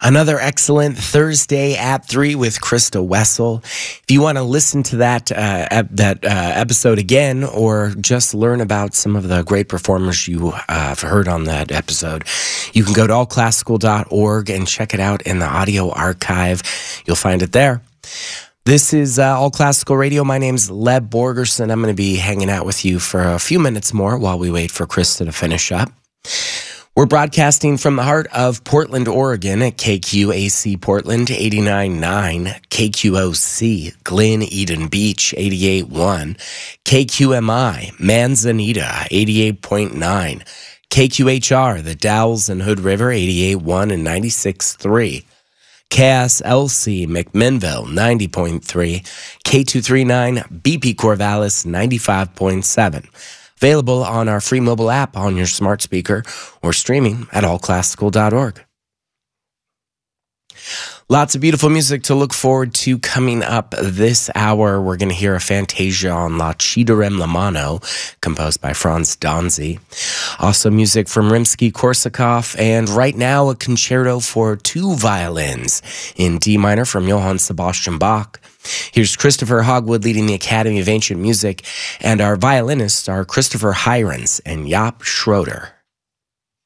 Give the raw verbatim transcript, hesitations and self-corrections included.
Another excellent Thursday at three with Krista Wessel. If you want to listen to that uh, ep- that uh, episode again, or just learn about some of the great performers you uh, have heard on that episode, you can go to all classical dot org and check it out in the audio archive. You'll find it there. This is uh, All Classical Radio. My name's Leb Borgerson. I'm going to be hanging out with you for a few minutes more while we wait for Krista to finish up. We're broadcasting from the heart of Portland, Oregon at K Q A C Portland eighty-nine point nine, K Q O C Glen Eden Beach eighty-eight point one, K Q M I Manzanita eighty-eight point nine, K Q H R The Dalles and Hood River eighty-eight point one and ninety-six point three, K S L C McMinnville ninety point three, K two thirty-nine B P Corvallis ninety-five point seven. Available on our free mobile app on your smart speaker or streaming at all classical dot org. Lots of beautiful music to look forward to coming up this hour. We're going to hear a Fantasia on La Ci-Darem la Mano, composed by Franz Danzi. Also music from Rimsky-Korsakov, and right now a concerto for two violins in D minor from Johann Sebastian Bach. Here's Christopher Hogwood leading the Academy of Ancient Music, and our violinists are Christopher Hirons and Jaap Schroeder.